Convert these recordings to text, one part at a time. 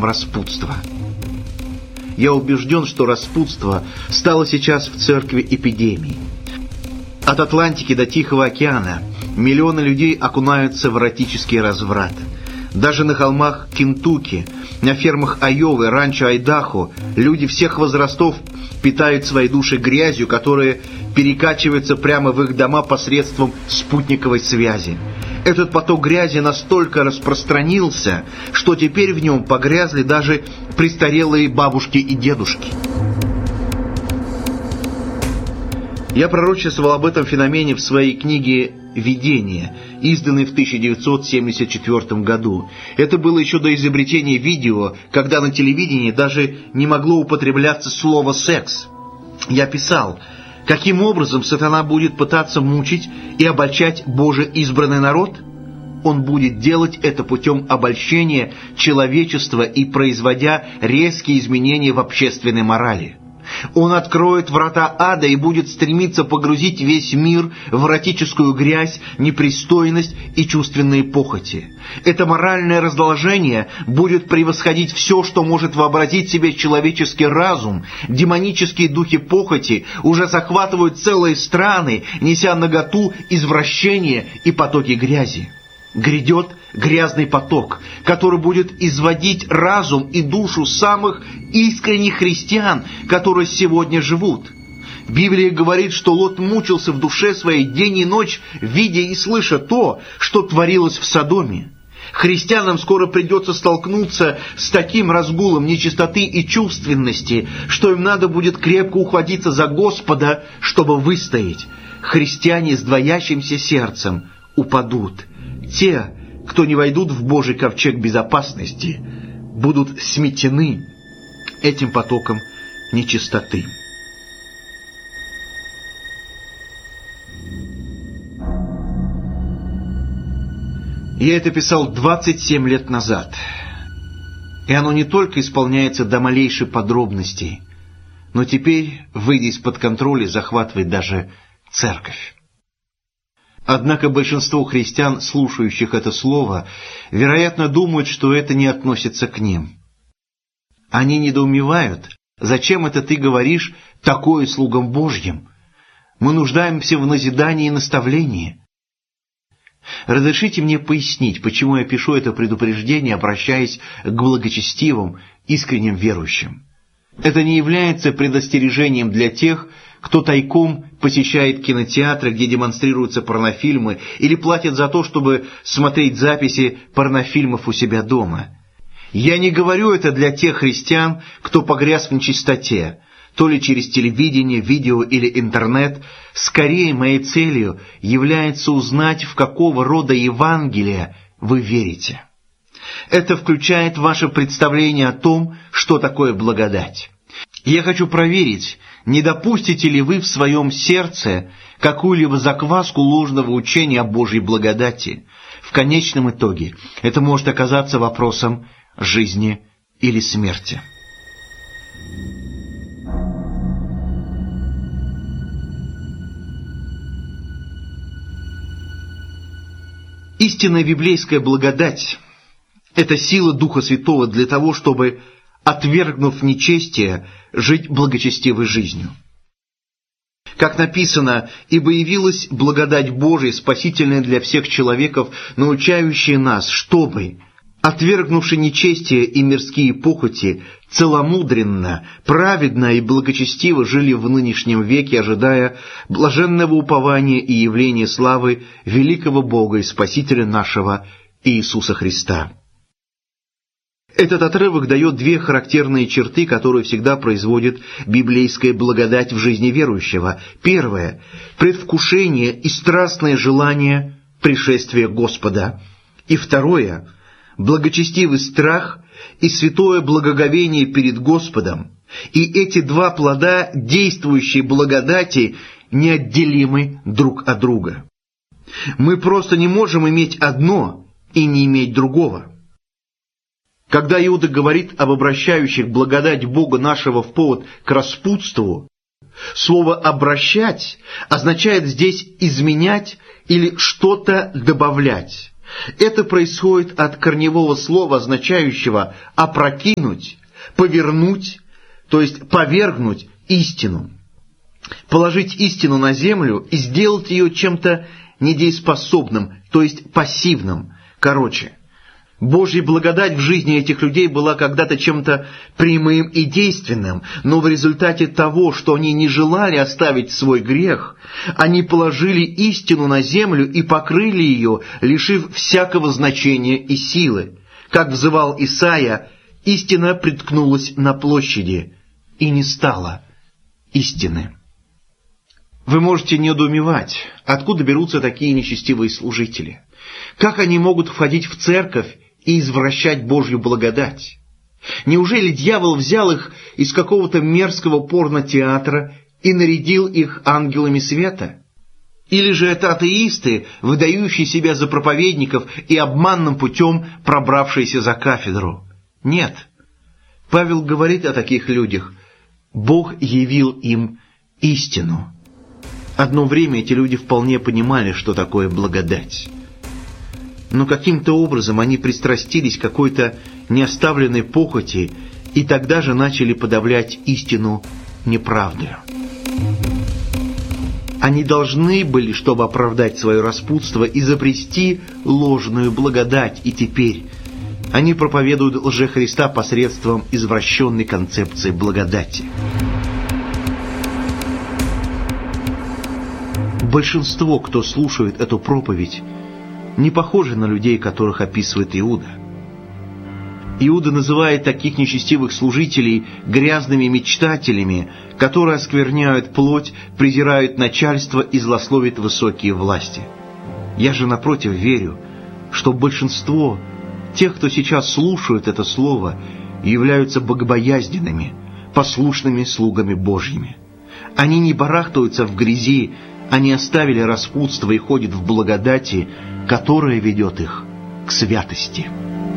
в распутство. Я убежден, что распутство стало сейчас в церкви эпидемией. От Атлантики до Тихого океана миллионы людей окунаются в эротический разврат. Даже на холмах Кентукки, на фермах Айовы, ранчо Айдахо люди всех возрастов питают свои души грязью, которая перекачивается прямо в их дома посредством спутниковой связи. Этот поток грязи настолько распространился, что теперь в нем погрязли даже престарелые бабушки и дедушки. Я пророчествовал об этом феномене в своей книге «Видение», изданной в 1974 году. Это было еще до изобретения видео, когда на телевидении даже не могло употребляться слово «секс». Я писал, каким образом сатана будет пытаться мучить и обольщать Божий избранный народ? Он будет делать это путем обольщения человечества и производя резкие изменения в общественной морали. Он откроет врата ада и будет стремиться погрузить весь мир в эротическую грязь, непристойность и чувственные похоти. Это моральное разложение будет превосходить все, что может вообразить себе человеческий разум. Демонические духи похоти уже захватывают целые страны, неся наготу, извращение и потоки грязи. Грядет грязный поток, который будет изводить разум и душу самых искренних христиан, которые сегодня живут. Библия говорит, что Лот мучился в душе своей день и ночь, видя и слыша то, что творилось в Содоме. Христианам скоро придется столкнуться с таким разгулом нечистоты и чувственности, что им надо будет крепко ухватиться за Господа, чтобы выстоять. Христиане с двоящимся сердцем упадут. Те, кто не войдут в Божий ковчег безопасности, будут сметены этим потоком нечистоты. Я это писал 27 лет назад, и оно не только исполняется до малейшей подробности, но теперь, выйдя из-под контроля, захватывает даже церковь. Однако большинство христиан, слушающих это слово, вероятно, думают, что это не относится к ним. Они недоумевают, зачем это ты говоришь такое слугам Божьим? Мы нуждаемся в назидании и наставлении. Разрешите мне пояснить, почему я пишу это предупреждение, обращаясь к благочестивым, искренним верующим. Это не является предостережением для тех, кто тайком посещает кинотеатры, где демонстрируются порнофильмы, или платит за то, чтобы смотреть записи порнофильмов у себя дома. Я не говорю это для тех христиан, кто погряз в нечистоте, то ли через телевидение, видео или интернет. Скорее, моей целью является узнать, в какого рода Евангелие вы верите. Это включает ваше представление о том, что такое благодать. Я хочу проверить, не допустите ли вы в своем сердце какую-либо закваску ложного учения о Божьей благодати. В конечном итоге это может оказаться вопросом жизни или смерти. Истинная библейская благодать – это сила Духа Святого для того, чтобы, отвергнув нечестие, жить благочестивой жизнью. Как написано, «Ибо явилась благодать Божия, спасительная для всех человеков, научающая нас, чтобы, отвергнувши нечестие и мирские похоти, целомудренно, праведно и благочестиво жили в нынешнем веке, ожидая блаженного упования и явления славы великого Бога и Спасителя нашего Иисуса Христа». Этот отрывок дает две характерные черты, которые всегда производит библейская благодать в жизни верующего. Первое – предвкушение и страстное желание пришествия Господа. И второе – благочестивый страх и святое благоговение перед Господом. И эти два плода действующей благодати неотделимы друг от друга. Мы просто не можем иметь одно и не иметь другого. Когда Иуда говорит об обращающих благодать Бога нашего в повод к распутству, слово «обращать» означает здесь изменять или что-то добавлять. Это происходит от корневого слова, означающего опрокинуть, повернуть, то есть повергнуть истину. Положить истину на землю и сделать ее чем-то недееспособным, то есть пассивным. Короче, Божья благодать в жизни этих людей была когда-то чем-то прямым и действенным, но в результате того, что они не желали оставить свой грех, они положили истину на землю и покрыли ее, лишив всякого значения и силы. Как взывал Исаия, истина приткнулась на площади и не стала истины. Вы можете недоумевать, откуда берутся такие нечестивые служители. Как они могут входить в церковь и извращать Божью благодать? Неужели дьявол взял их из какого-то мерзкого порнотеатра и нарядил их ангелами света? Или же это атеисты, выдающие себя за проповедников и обманным путем пробравшиеся за кафедру? Нет. Павел говорит о таких людях. Бог явил им истину. Одно время эти люди вполне понимали, что такое благодать. Но каким-то образом они пристрастились к какой-то неоставленной похоти и тогда же начали подавлять истину неправдою. Они должны были, чтобы оправдать свое распутство, изобрести ложную благодать, и теперь они проповедуют лжехриста посредством извращенной концепции благодати. Большинство, кто слушает эту проповедь, не похожи на людей, которых описывает Иуда. Иуда называет таких нечестивых служителей грязными мечтателями, которые оскверняют плоть, презирают начальство и злословят высокие власти. Я же, напротив, верю, что большинство тех, кто сейчас слушает это слово, являются богобоязненными, послушными слугами Божьими. Они не барахтаются в грязи, они оставили распутство и ходят в благодати, которая ведет их к святости.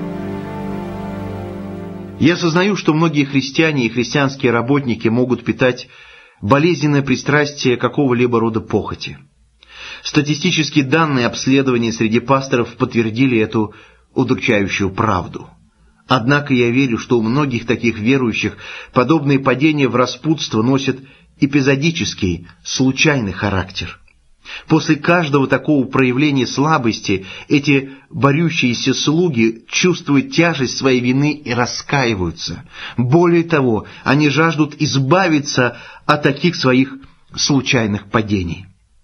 Я осознаю, что многие христиане и христианские работники могут питать болезненное пристрастие какого-либо рода похоти. Статистические данные обследования среди пасторов подтвердили эту удручающую правду. Однако я верю, что у многих таких верующих подобные падения в распутство носят эпизодический, случайный характер. После каждого такого проявления слабости эти борющиеся слуги чувствуют тяжесть своей вины и раскаиваются. Более того, они жаждут избавиться от таких своих случайных падений.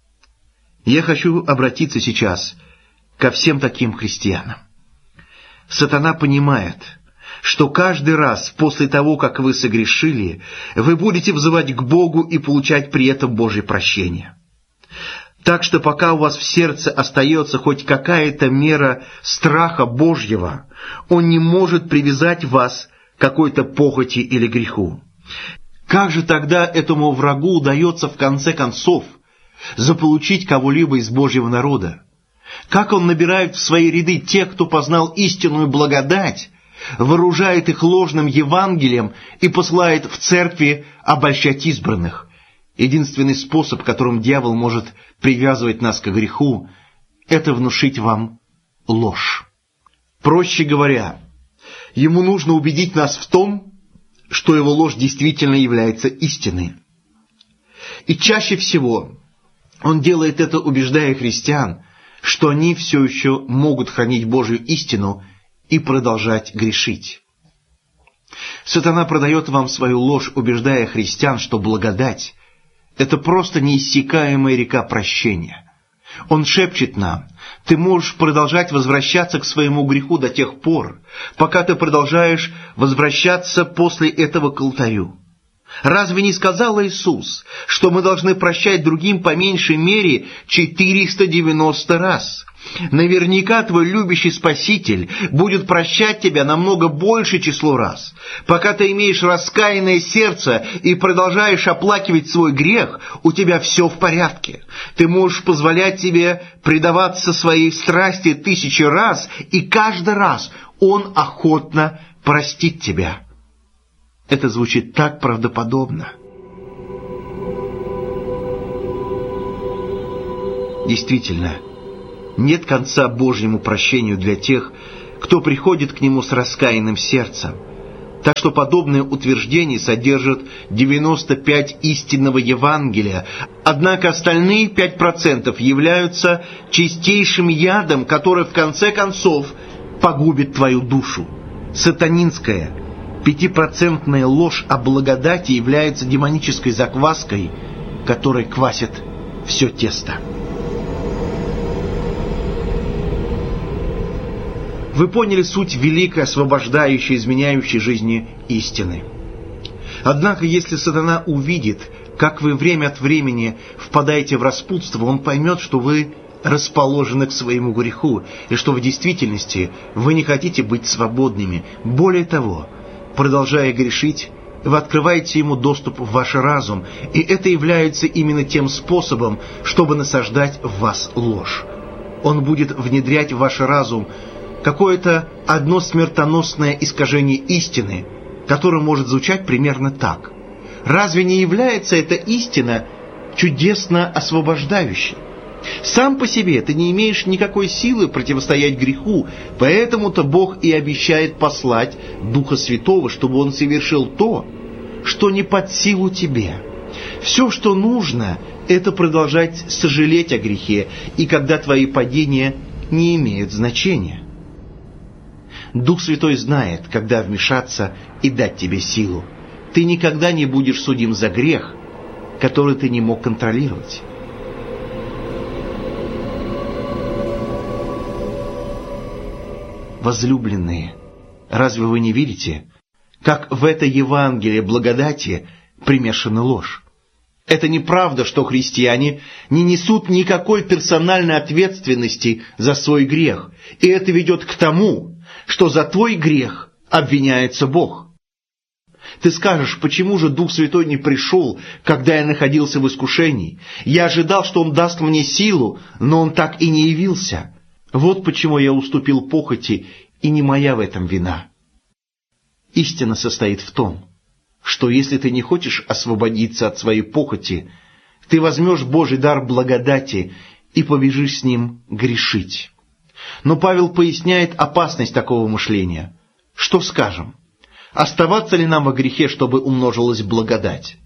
Я хочу обратиться сейчас ко всем таким христианам. Сатана понимает, что каждый раз после того, как вы согрешили, вы будете взывать к Богу и получать при этом Божье прощение. Так что пока у вас в сердце остается хоть какая-то мера страха Божьего, он не может привязать вас к какой-то похоти или греху. Как же тогда этому врагу удается в конце концов заполучить кого-либо из Божьего народа? Как он набирает в свои ряды тех, кто познал истинную благодать, вооружает их ложным Евангелием и посылает в церкви обольщать избранных? Единственный способ, которым дьявол может привязывать нас к греху, это внушить вам ложь. Проще говоря, ему нужно убедить нас в том, что его ложь действительно является истиной. И чаще всего он делает это, убеждая христиан, что они все еще могут хранить Божью истину и продолжать грешить. Сатана продает вам свою ложь, убеждая христиан, что благодать — это просто неиссякаемая река прощения. Он шепчет нам: ты можешь продолжать возвращаться к своему греху до тех пор, пока ты продолжаешь возвращаться после этого к алтарю. Разве не сказал Иисус, что мы должны прощать другим по меньшей мере 490 раз? Наверняка твой любящий Спаситель будет прощать тебя намного больше число раз. Пока ты имеешь раскаянное сердце и продолжаешь оплакивать свой грех, у тебя все в порядке. Ты можешь позволять себе предаваться своей страсти 1000 раз, и каждый раз Он охотно простит тебя. Это звучит так правдоподобно. Действительно, Нет конца Божьему прощению для тех, кто приходит к Нему с раскаянным сердцем. Так что подобное утверждение содержит 95 истинного Евангелия, однако остальные 5% являются чистейшим ядом, который в конце концов погубит твою душу. Сатанинская 5% ложь о благодати является демонической закваской, которая квасит все тесто. Вы поняли суть великой, освобождающей, изменяющей жизни истины. Однако, если сатана увидит, как вы время от времени впадаете в распутство, он поймет, что вы расположены к своему греху, и что в действительности вы не хотите быть свободными. Более того, продолжая грешить, вы открываете ему доступ в ваш разум, и это является именно тем способом, чтобы насаждать в вас ложь. Он будет внедрять в ваш разум какое-то одно смертоносное искажение истины, которое может звучать примерно так. Разве не является эта истина чудесно освобождающей? Сам по себе ты не имеешь никакой силы противостоять греху, поэтому-то Бог и обещает послать Духа Святого, чтобы Он совершил то, что не под силу тебе. Все, что нужно, это продолжать сожалеть о грехе, и когда твои падения не имеют значения. Дух Святой знает, когда вмешаться и дать тебе силу. Ты никогда не будешь судим за грех, который ты не мог контролировать. Возлюбленные, разве вы не видите, как в это Евангелие благодати примешана ложь? Это неправда, что христиане не несут никакой персональной ответственности за свой грех, и это ведет к тому, что за твой грех обвиняется Бог. Ты скажешь, почему же Дух Святой не пришел, когда я находился в искушении? Я ожидал, что Он даст мне силу, но Он так и не явился. Вот почему я уступил похоти, и не моя в этом вина. Истина состоит в том, что если ты не хочешь освободиться от своей похоти, ты возьмешь Божий дар благодати и побежишь с ним грешить. Но Павел поясняет опасность такого мышления. Что скажем? Оставаться ли нам во грехе, чтобы умножилась благодать?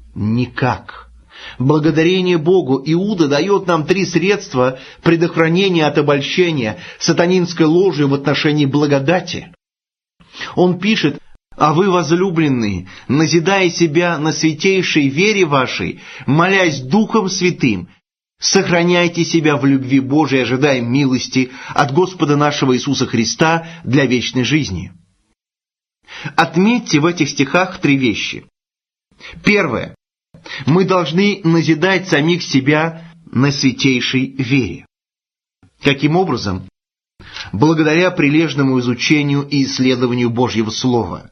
Никак. Благодарение Богу Иуда дает нам 3 средства предохранения от обольщения сатанинской ложью в отношении благодати. Он пишет: «А вы, возлюбленные, назидая себя на святейшей вере вашей, молясь Духом Святым, сохраняйте себя в любви Божией, ожидая милости от Господа нашего Иисуса Христа для вечной жизни». Отметьте в этих стихах 3 вещи. Первое. Мы должны назидать самих себя на святейшей вере. Каким образом? Благодаря прилежному изучению и исследованию Божьего Слова.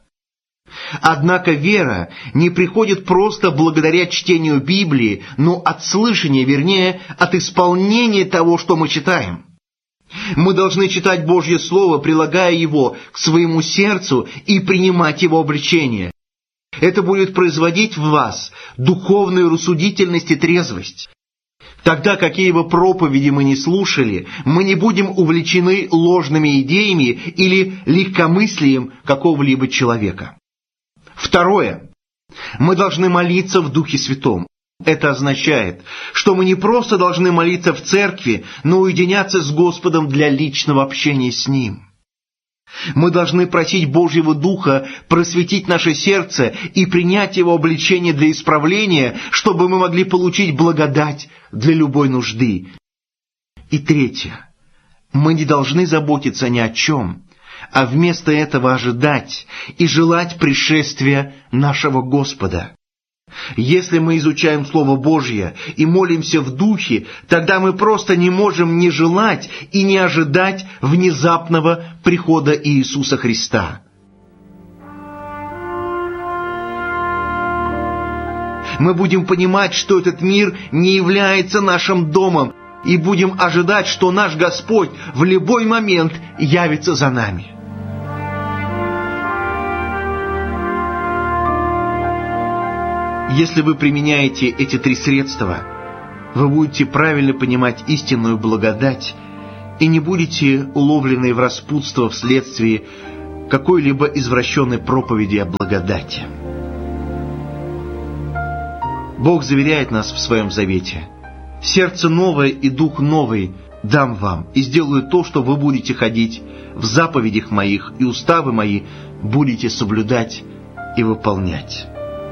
Однако вера не приходит просто благодаря чтению Библии, но от слышания, вернее, от исполнения того, что мы читаем. Мы должны читать Божье Слово, прилагая его к своему сердцу и принимать его обличение. Это будет производить в вас духовную рассудительность и трезвость. Тогда, какие бы проповеди мы ни слушали, мы не будем увлечены ложными идеями или легкомыслием какого-либо человека. Второе. Мы должны молиться в Духе Святом. Это означает, что мы не просто должны молиться в церкви, но уединяться с Господом для личного общения с Ним. Мы должны просить Божьего Духа просветить наше сердце и принять Его обличение для исправления, чтобы мы могли получить благодать для любой нужды. И третье. Мы не должны заботиться ни о чем, а вместо этого ожидать и желать пришествия нашего Господа. Если мы изучаем Слово Божье и молимся в Духе, тогда мы просто не можем не желать и не ожидать внезапного прихода Иисуса Христа. Мы будем понимать, что этот мир не является нашим домом, и будем ожидать, что наш Господь в любой момент явится за нами. Если вы применяете эти 3 средства, вы будете правильно понимать истинную благодать и не будете уловлены в распутство вследствие какой-либо извращенной проповеди о благодати. Бог заверяет нас в Своем завете: «Сердце новое и дух новый дам вам, и сделаю то, что вы будете ходить в заповедях моих, и уставы мои будете соблюдать и выполнять».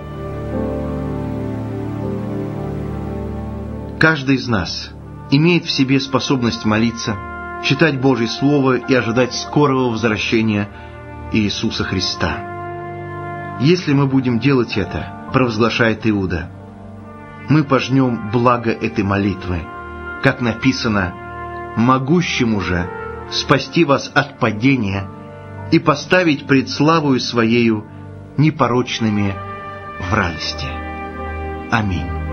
Каждый из нас имеет в себе способность молиться, читать Божье Слово и ожидать скорого возвращения Иисуса Христа. Если мы будем делать это, провозглашает Иуда, мы пожнем благо этой молитвы, как написано: «Могущему же спасти вас от падения и поставить пред славою Своею непорочными в радости». Аминь.